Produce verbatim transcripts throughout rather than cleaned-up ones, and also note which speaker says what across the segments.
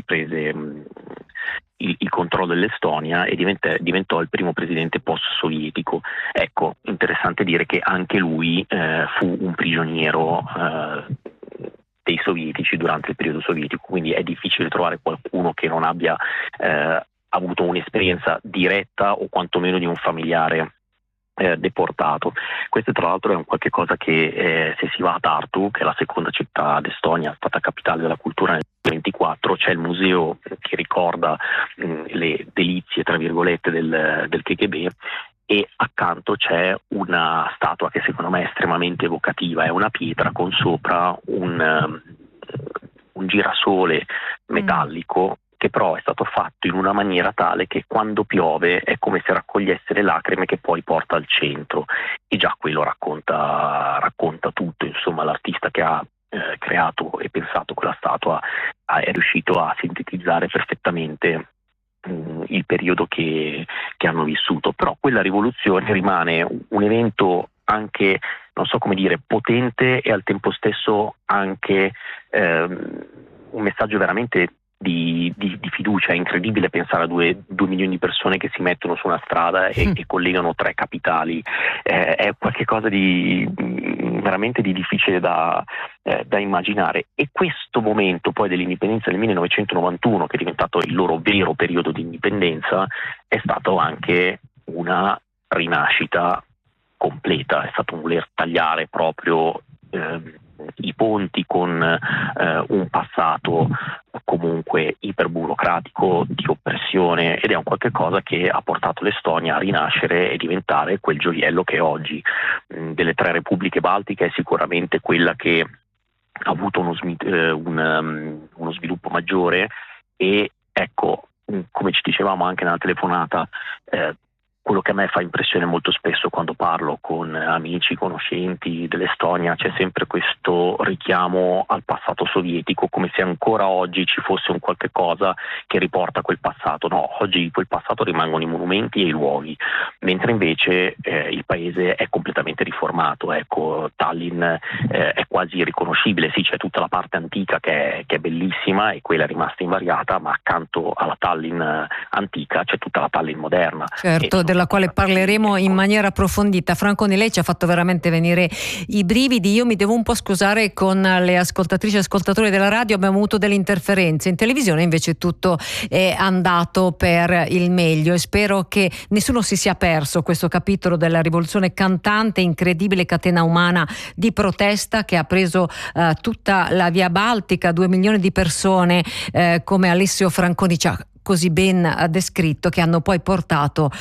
Speaker 1: prese mh, il, il controllo dell'Estonia e diventa, diventò il primo presidente post-sovietico. Ecco, interessante dire che anche lui eh, fu un prigioniero eh, dei sovietici durante il periodo sovietico, quindi è difficile trovare qualcuno che non abbia eh, avuto un'esperienza diretta o quantomeno di un familiare Eh, deportato. Questo tra l'altro è un qualche cosa che eh, se si va a Tartu, che è la seconda città d'Estonia, stata capitale della cultura nel duemilaventiquattro, c'è il museo che ricorda mh, le delizie tra virgolette del, del K G B, e accanto c'è una statua che secondo me è estremamente evocativa, è una pietra con sopra un, um, un girasole metallico mm. che però è stato fatto in una maniera tale che quando piove è come se raccogliesse le lacrime che poi porta al centro, e già quello racconta, racconta tutto. Insomma, l'artista che ha eh, creato e pensato quella statua ha, è riuscito a sintetizzare perfettamente mh, il periodo che, che hanno vissuto. Però quella rivoluzione rimane un, un evento anche, non so come dire, potente e al tempo stesso anche ehm, un messaggio veramente Di, di, di fiducia. È incredibile pensare a due, due milioni di persone che si mettono su una strada e, mm. e collegano tre capitali. Eh, è qualcosa di veramente di difficile da, eh, da immaginare, e questo momento poi dell'indipendenza del millenovecentonovantuno, che è diventato il loro vero periodo di indipendenza, è stato anche una rinascita completa. È stato un voler tagliare proprio eh, i ponti con eh, un passato comunque iperburocratico, di oppressione, ed è un qualche cosa che ha portato l'Estonia a rinascere e diventare quel gioiello che è oggi. Mh, delle tre repubbliche baltiche è sicuramente quella che ha avuto uno, smi- eh, un, um, uno sviluppo maggiore, e ecco, mh, come ci dicevamo anche nella telefonata, eh, quello che a me fa impressione molto spesso quando parlo con amici, conoscenti dell'Estonia, c'è sempre questo richiamo al passato sovietico, come se ancora oggi ci fosse un qualche cosa che riporta quel passato. No, oggi quel passato rimangono i monumenti e i luoghi, mentre invece eh, il paese è completamente riformato. Ecco, Tallinn eh, è quasi irriconoscibile. Sì, c'è tutta la parte antica che è, che è bellissima e quella è rimasta invariata, ma accanto alla Tallinn antica c'è tutta la Tallinn moderna.
Speaker 2: Certo, della quale parleremo in maniera approfondita. Franconi, lei ci ha fatto veramente venire i brividi. Io mi devo un po' scusare con le ascoltatrici e ascoltatori della radio, abbiamo avuto delle interferenze. In televisione invece tutto è andato per il meglio, e spero che nessuno si sia perso questo capitolo della rivoluzione cantante, incredibile catena umana di protesta che ha preso uh, tutta la via Baltica, due milioni di persone, eh, come Alessio Franconi ci ha così ben descritto, che hanno poi portato uh,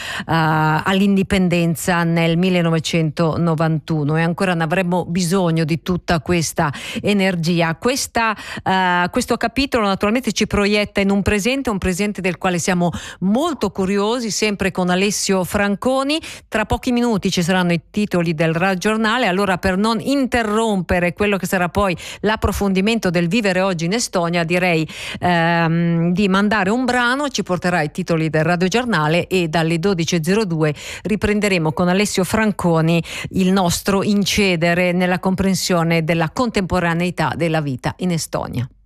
Speaker 2: all'indipendenza nel millenovecentonovantuno, e ancora ne avremmo bisogno di tutta questa energia. Questa, uh, questo capitolo naturalmente ci proietta in un presente, un presente del quale siamo molto curiosi, sempre con Alessio Franconi. Tra pochi minuti ci saranno i titoli del radiogiornale, allora per non interrompere quello che sarà poi l'approfondimento del vivere oggi in Estonia, direi ehm, di mandare un brano. Ci porterà i titoli del radiogiornale e dalle dodici e zero due riprenderemo con Alessio Franconi il nostro incedere nella comprensione della contemporaneità della vita in Estonia.